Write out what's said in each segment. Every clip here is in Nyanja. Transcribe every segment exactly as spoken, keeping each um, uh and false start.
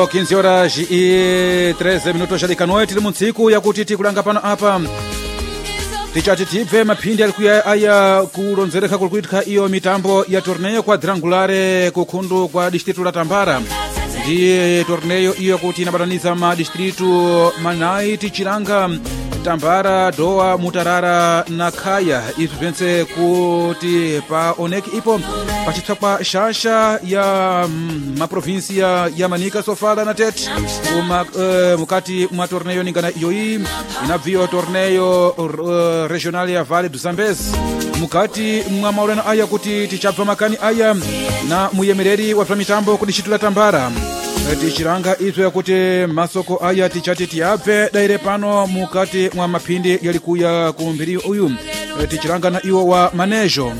quinze horas e treze minutos já noite tili muntsiku yakuti tikulanga pano apa tichati tibve maphindi alikuya aya kulonzereka kulikuitika iyo mitambo ya torneio quadrangulare kukhundu kwa distrito la Tambara. Ndiye torneio iyo kuti inabataniza ma distrito manayi tichilanga Tambara, Dowa, Mutarara na Kaya. Izo vyense kuti paoneki ipo pachitsa kwa shasha ya mm, maprovinsia ya Manika, Sofala na Tete uma, uh, mukati mwa torneio ningana iyo hii inabviwa torneio uh, regional ya Vale do Zambezi mukati mwa maulano aya kuti tichabva makani aya na muyemereri wa mitambo kudishitula Tambara tichilanga izo yakuti masoko aya tichati tiabve daire pano mukati mwa maphindi yalikuya kumbiri uyu tichilanga na iwo wa manejo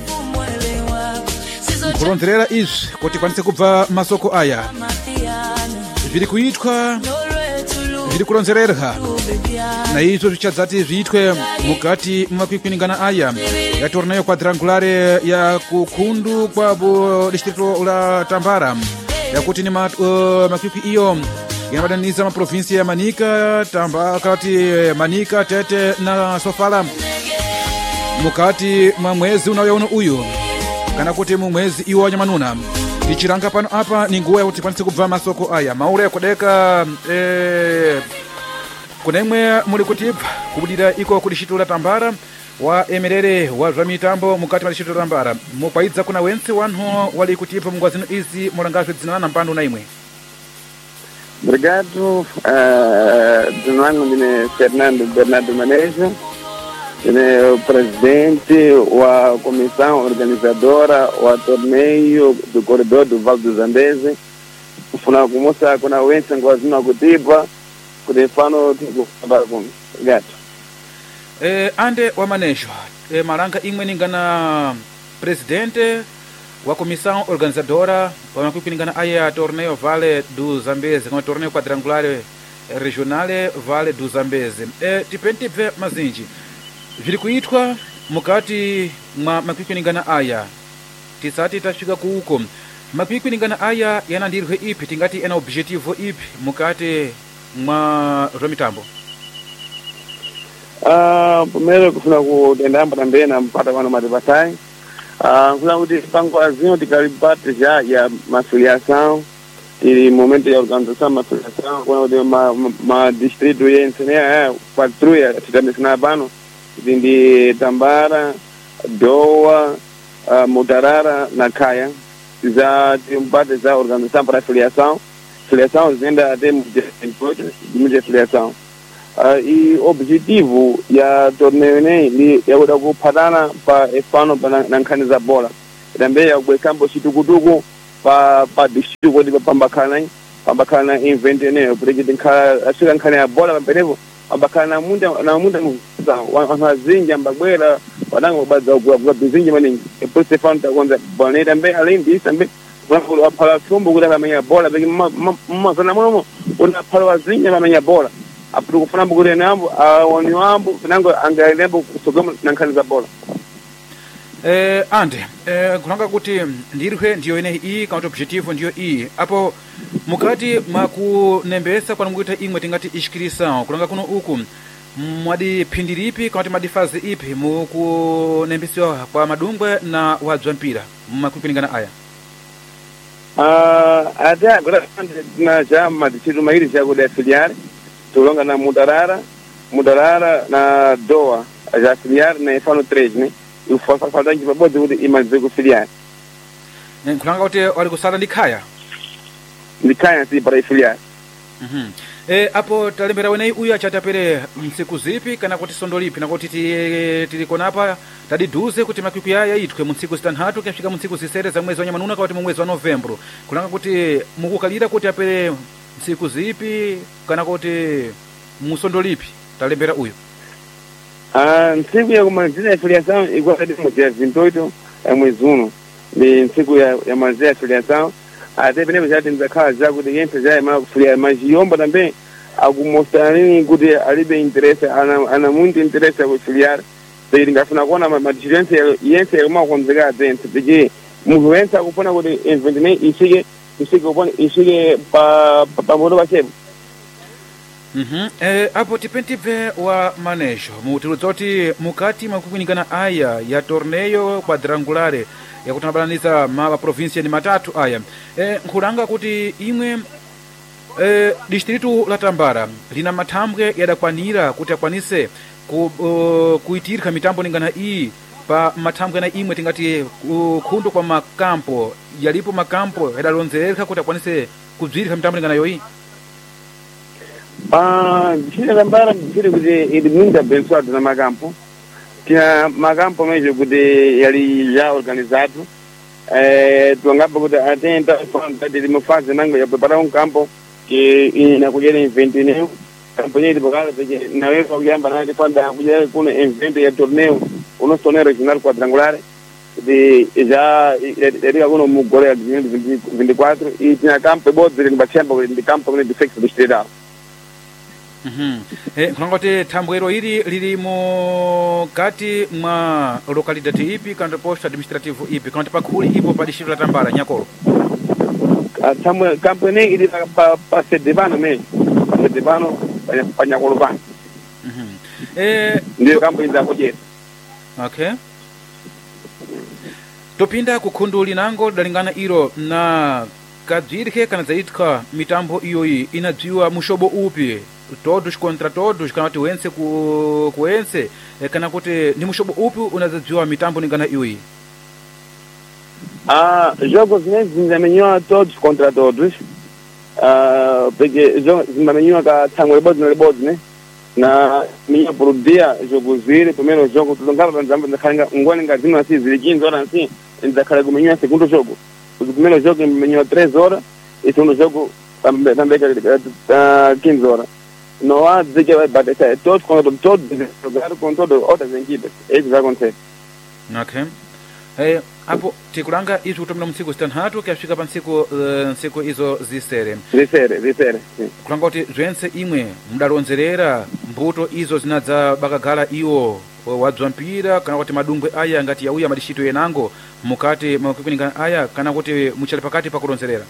kulonzerera izi kuti kwanise kubva masoko aya vili kuitwa vili kulonzererha na izo vichadzati viitwe mukati mwakwikwininana aya ya torneio quadrangulare ya kukhundu kwa distrito la Tambara yakuti ni mat, uh, makwikwi iyo yanabataniza maprovinsia ya Manika, Tamba, kati Manika, Tete na Sofala mukati mwa mwezi unayoona uyu kana kuti mu mwezi iwo wanyamanuna tichilanga pano apa ni nguwa yakuti panise kubva masoko aya maure kudeka eh, kunemwe muli kutibva kubudira iko kudishitula Tambara wa emerere wa zwa mitambo mukati mwa dishitula Tambara mupaidza kuna wense wanho wali kutibva mungwa zino izi mulangazwe dzina na mpando na imwe. Obrigado, uh, dzina langu ndine Fernando Bernardo Manejo, ndine o presidente wa comissão organizadora wa torneio do corredor do Vale do Zambezi. Kufuna kumusa kuna wense ngwa zino kutibva kuti pano tikufamba kuno. Obrigado. Eh, ande wa Manejo, eh, malanga imwe ningana presidente wa comissão organizadora para kuipiningana aya torneio Vale do Zambezi, com torneio quadrangulare regionale Vale do Zambezi. Eh, tipente ve mazinji vili kuitwa mukati mwa makwikwininana aya tisati tafika kuuko makwikwininana aya yanandirwe ipi tingati ena objetivo ipi mukati mwa romitambo. Uh, primeiro kufuna kutendamba também na mpata vano matipatai uh, kufuna kuti pangoazinho tikalipate já ya mafiliação tili momento ya organização mafiliação kuna kuti ma, ma, ma distrito yense né é patrulha titambisana pano ndi Tambara, Dowa, uh, Mutarara na Kaya za timpate za organização para filiação filiação zenda até mude filiação. Uh, e objetivo ya torneio ne li ya kuda kupatana pa efano pa nankhani za bola também ya kuwekambo chitukutuku pa pa distrito kodi pambakana pambakana event ne porque tinkhala asika nkhani ya bola pampenepo pambakana munda na munda muza wanazinja mbabwera wanango badza kwa bizinji maningi epo Stefano takonza bola também além disso também wanapo pala tumbo kuda kama bola beki mama sana mama una pala wazinja kama bola apo kufuna bugure nambo awoni wambo nango angaelembo kusogoma nankhani za bola. Eh, ande eh, kulanga kuti ndirwe ndiyo ine iyi kama objetivo ndiyo iyi apo mukati mwakunembesa kwa mukuita imwe tingati ishikirisawo kulanga kuno uku mwadi phindiripi kama madifazi ipi mukunembesiwa kwa madungwe na wadzwa mpira mmakwipiningana aya. Uh, ata kura na jama dichitu mairi chakuda filiari tulonga na Mutarara Mutarara na Dowa já filiar na efano três né e falta que pode kuti imalize kufiliar ne kulanga kuti wali kusala ndi Kaya ndi Kaya si para filiar. Mhm. Eh, apo talembera wenei uyu achatapere msiku zipi kana kuti sondo lipi na kuti tilikona apa tadiduze kuti makwikwi aya itwe mu ntsiku zitanthatu kufika mu ntsiku zisere za mwezi wa Nyamanuna kuti mu mwezi wa Novembro kulanga kuti mukukalira kuti apere msiku zipi kana kuti musondo lipi talembera uyu. Ah, ntsiku ya kumalizia ya filiação igual hadi mwezi vinte e oito ya mwezi uno ni ntsiku ya ya malizia ya filiação até bene já tem zakha já kuti yente já ma filia mas yomba também algumostrar nini kuti alibe interesse ana ana muito interesse kwa filiar daí ngafuna kuona ma diferença yente ya uma konzega dentro porque muwenza kupona kuti inventment isige isike upone isike pa pa moto bachepo. Mhm. Eh, apo tipentive wa manejo mutiluzoti mukati makukwiningana aya ya torneio quadrangulare yakutambalaniza ma província ni matatu aya. Eh, nkhulanga kuti imwe eh, distritu la Tambara lina mathambwe yadakwanira kuti akwanise ku, uh, kuitirika mitambo ningana iyi pa mathambwe na imwe tingati khundu kwa makampo yalipo makampo yadalonzereka kuti akwanise kubzirika mitambo ningana yoyi. Ah, chile Tambara chile kuti ili muita abençoado na makampo. Tinha makampo mesmo kuti yali já organizado. Eh, tuangapa kuti atenta fanda de uma fase nango ya preparar um campo que inakuja em evento neo. Campo ni bokala porque na vez que yamba na de fanda kuja kuna evento ya torneio, uno torneio regional quadrangular de já ele alguno mugore ya vinte e quatro e tinha campo bot de bachemba de campo de fixo distrital. Mhm. Eh, kunangoti thambwero ili lili mukati mwa localidade ipi kandi posto administrativo ipi kandi pakhuli ipo pa distrito la Tambara nyakolo. Thambwe campo ni ili pa pa Sedivano mesmo. Sedivano pa nyakolo bana. Mhm. Eh, ndio campo inza kujeta. Okay. Topinda kukhundu linango dalingana ilo na kadzirike kana zaitka mitambo iyoyi inadziwa mushobo upi todos contra todos kana kuti wense ku kuwense kana kuti ni mushobo upi unazadziwa mitambo ningana iyoyi. Ah, jogos né zimamenywa todos contra todos. Ah, porque jogos zimamenywa ka tango lebod na lebod né na minha por dia jogo zile primeiro jogo tudongava banzamba ndakanga ngone ngazima assim ziliquinze horas assim ndakhala kumenywa segundo jogo. O primeiro jogo menywa três horas e segundo jogo também também quinze horas. Não há dizer que vai bater todos contra todos jogar com todas outras equipes. Isso vai acontecer. Okay. Eh, apo tikulanga izo kutomera msiku stanhatu kuyafika pa nsiku uh, nsiku izo zisere. Zisere, zisere. Kulanga kuti zvense imwe mudalonzerera mbuto izo zinadza bakagala iwo wadzwampira kana kuti madungwe aya ngati yauya madishito yenango mukati makukwiningana aya kana kuti muchali pakati pakulonzerera.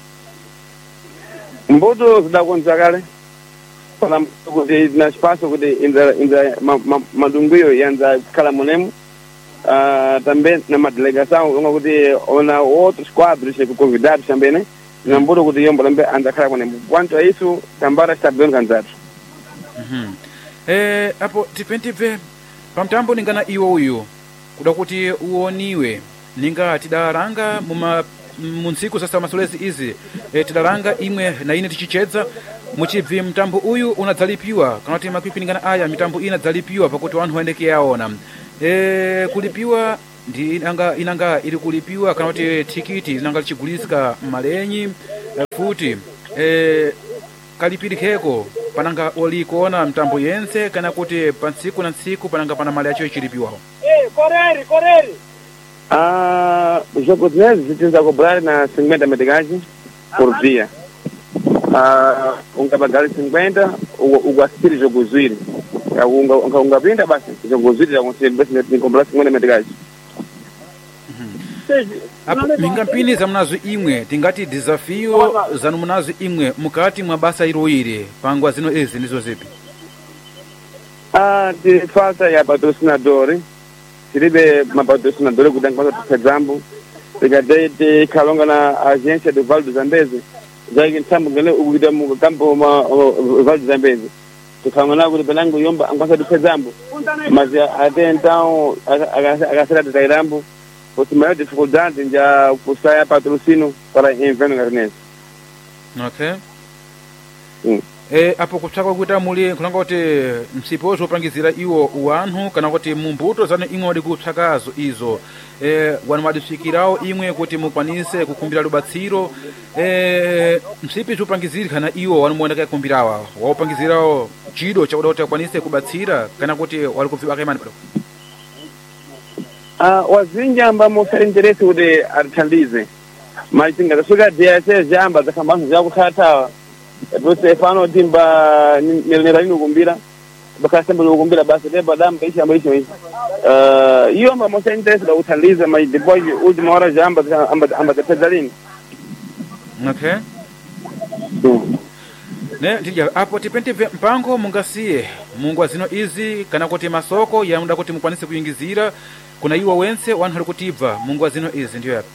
Mbuto zidakonza kale. Para kuti na espaço kuti inza inza madungwe yanza kala munemu. Uh, também na delegação uma kuti ona outros quadros que convidados também né na mbuto kuti yombo também anda kala munemu. Quanto a isso Tambara está bem organizado. Mhm. Eh, apo tipentive pamtambo ningana iwo uyu kuda kuti uoniwe ninga tidaranga muma munsiku sasa masolezi izi e, tidaranga imwe na ine tichichedza muchibvi mtambo uyu unadzalipiwa kana kuti makwipiningana aya mitambo ina dzalipiwa pakuti wanthu waendeke yaona e, kulipiwa ndi inanga inanga ili kulipiwa kana kuti tikiti inanga lichigulitsika malenyi futi e, kalipirikeko pananga olikuona mtambo yense kana kuti pansiku na nsiku pananga pana mali yacho ichilipiwaho. Eh, correre, correre. Ah, os jogos neles precisam cobrar na cinquenta meticais por dia. Ah, um cabagal cinquenta, o o assistir jogo zuiri. Um um um gabinda basta jogo zuiri já consegue basta comprar cinquenta meticais. Apo mingampini zamnazo imwe tingati desafio zanu munazo imwe mukati mwa basa iroire pangwa zino ezi ndizo zipi? Ah, de falta ya patrocinadores. Tiribe mapatrocinadores kuti angapasa por example tikadete kalonga na agência do Vale do Zambezi já que estamos ngale ukuita mu campo ma Vale do Zambezi tukhamana kuti pelango yomba angapasa por example mas até então agasera de Tairambo porque maior dificuldade já kusaya patrocínio para inverno garnese. Okay. Mm. Eh, apo kutsaka kuti muli kulanga kuti msipozo upangizira iwo uwanthu kana kuti mumbuto zanu imwe wadi kutsakazo izo eh, wanu wadifikirawo imwe kuti mukwanise kukumbira lubatsiro eh, msipi zupangiziri kana iwo wanu muoneka kumbirawa waupangizirawo chido chakuda kuti akwanise kubatsira kana kuti wali kuviwaka imani pado. Ah, wazinji ambamo sa interesse kuti athandize mas tingaswika D S S jamba zakhambanso zakuthatha você fano timba nilera lino kumbira bakasamba kumbira basi leba damba ishi ambacho hicho uh hiyo mambo sa interest da utaliza mas depois última hora jamba amba amba tazalini. Okay. Mm. Ne ndija apo tipente ve- mpango mungasiye mungu azino izi kana kuti masoko ya muda kuti mukwanise kuyingizira kuna iwa wense wanu hali kutibva mungu azino izi ndiyo yapi.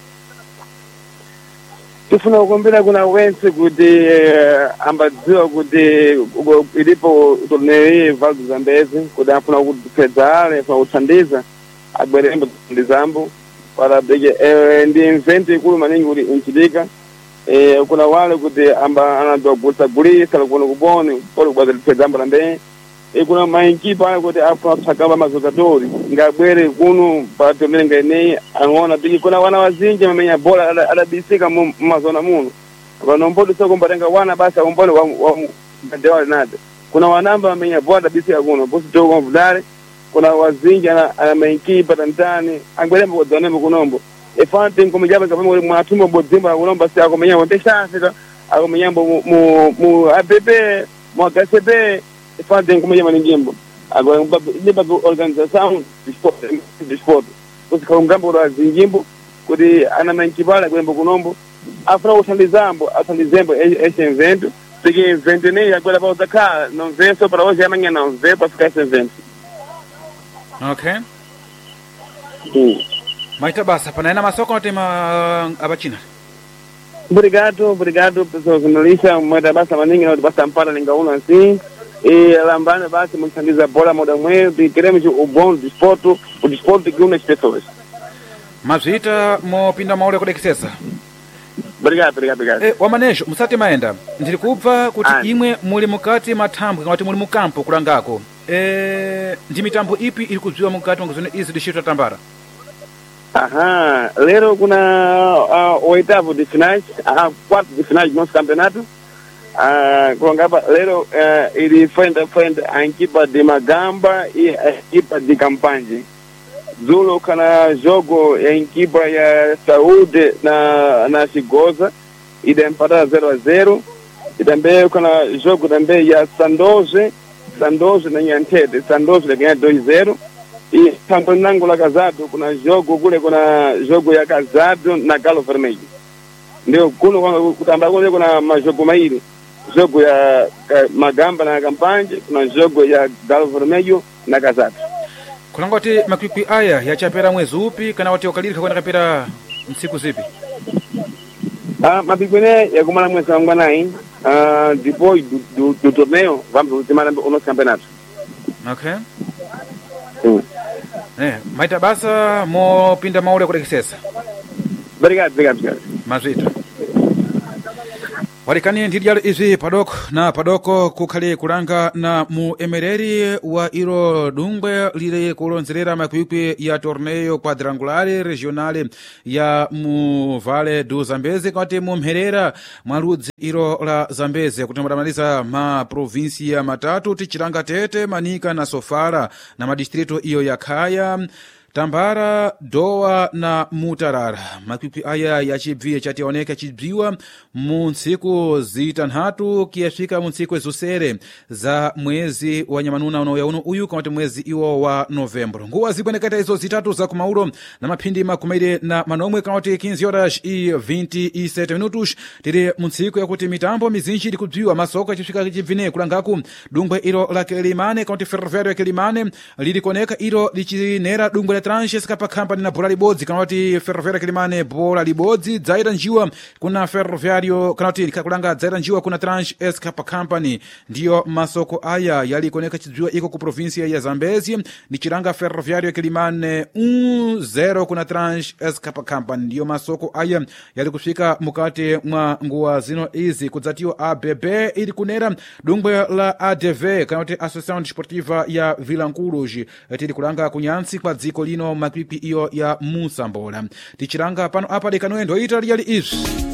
tifuna kukombera kuna wense kuti uh, ambadziwa kuti uko ilipo torneio Vale do Zambezi kuti afuna kupedza ale afuna kuthandiza abwerembo kuthandizambo para bege eh, ndi event ikulu maningi kuti inchitika eh, kuna wale kuti amba anadogulisa gulisa kuno kuboni pole kubwaza lipedzambo lambe e kuna mainkipa ale kuti afuna kutsakamba mazokatori ngabwere kuno pa torneio ngene angona bigi kuna wana wazinje mamenya bola adabisika mu mazona muno vanombodo soko mbatenga wana basi akombole wa, wa mbandewa nade kuna wanamba mamenya bola adabisika kuno bosi toko mvudare kuna wazinji ana, ana mainkipa tantani angwelembo kodzanembo kunombo efante nkomejaba kapamo muri mwatumbo bodzimba kunomba si akomenya wontesha afika akomenya mu mu, mu A P P mu K C P efante nkomenya maningimbo agora niba organização de esporte de esporte você com gambo da zingimbo kuti ana mankibala kulembo kunombo afra uthandizambo athandizembo esse evento porque evento nem agora para usar não vê só para hoje amanhã não vê para ficar esse evento. Okay. Sim. Maita basa panaena masoko no tema abachina. Obrigado, obrigado pessoal jornalista, muita basa maningi na basa mpara lingauna assim. E lambana basi mthandiza bola moda mwetu queremos o bom desporto, o desporto que une as pessoas. Mazita mopinda maule kudekisesa. Obrigado, obrigado, obrigado. Eh, wamanesho musati maenda ndiri kubva kuti Ani. imwe muli mukati mathambwe kana kuti muli mukampo kulangako eh, ndi mitambo ipi iri kudziwa mukati mwangazone izi dishito tambara. Aham, lero kuna uh, oitavo de finais, uh, quarto de finais do nosso campeonato. Uh, Kulangapa, lero uh, ele frente a frente a equipa de Magamba e a equipa de Campanje. Zulo kana jogo a equipa ya Saúde na na Chigoza e de empatar zero a zero. E também kana jogo também ya Sandoze, Sandoze na Nhantete, Sandoze ganha dois a zero. E campeonato la Casado kuna jogo kule kuna jogo ya Casado na Galo Vermelho. Ndio kuno kutamba kule kuna majogo maili. Jogo ya Magamba na Campanje, kuna jogo ya Galo Vermelho na Casado. Kulanga kuti makwikwi aya yachapera mwezi upi kana kuti ukalirika kwenda kapera msiku zipi? Ah, mabikwene ya kumala mwezi wa mwanai, ah, depois do, do, do torneio, vamos ultimar o nosso campeonato. Okay. Sim. Eh, maita basa mopinda maule kudekisesa. Obrigado, obrigado, obrigado. Mazita. Walikani ndidyalo izi padoko na padoko kukhale kulanga na mu emereri wa ilo dungwe lile kulonzerera makwikwi ya torneio quadrangulare regionale ya mu Vale do Zambezi kwati mu mherera mwaludzi ilo la Zambezi kuti mudamaliza ma provinsia matatu tichilanga Tete, Manika na Sofala na madistrito iyo ya Khaya, Tambara, Dowa na Mutarara. Makwikwi aya yachibviye chationeka chibviwa mu ntsiku zitanhatu kiyafika mu ntsiku ezusere za mwezi wa nyamanuna uno uno uyu kamati mwezi iwo wa Novembro. Nguwa zibweneketa izo zitatu za kumaulo na maphindi makumaire na manomwe kamati quinze horas e vinte e sete minutos tiri mu ntsiku yakuti mitambo mizinji iri kubviwa masoko achifika chibvine kulangaku dungwe ilo la Kilimane kamati ferroviário ya Kilimane liri koneka ilo lichinera dungwe la Tranches kapa company na bola libodzi kamati ferroviário Kilimane bola libodzi dzaira njiwa kuna ferroviário kanati kulanga dzaira njiwa kuna Tranche Escapa Company ndiyo masoko aya yali koneka chidziwa iko ku província ya Zambezi ni chiranga ferroviário Kilimane um zero kuna Tranche Escapa Company ndiyo masoko aya yali kufika mukati mwa nguwa zino izi kudzatiwa A B B ili kunera dungwe la A D V kanati Associação Desportiva ya Vilanculos tili kulanga kunyansi kwa dziko lino makwikwi iyo ya Musambola tichiranga pano apa dekanoendo ita liyali izi